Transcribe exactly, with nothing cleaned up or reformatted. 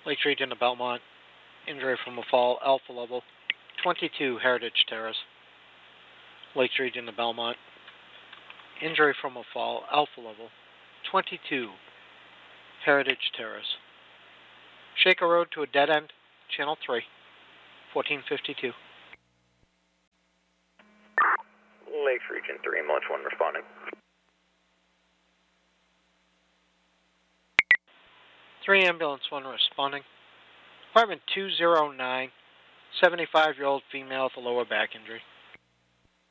Lakes Region of Belmont. Injury from a fall, alpha level. twenty-two Heritage Terrace. Lakes Region of Belmont. Injury from a fall, alpha level. twenty-two Heritage Terrace. Shaker Road to a dead end, Channel three, fourteen fifty-two. Lakes Region three, Munch one responding. three Ambulance one responding. Apartment two oh nine, seventy-five-year-old female with a lower back injury.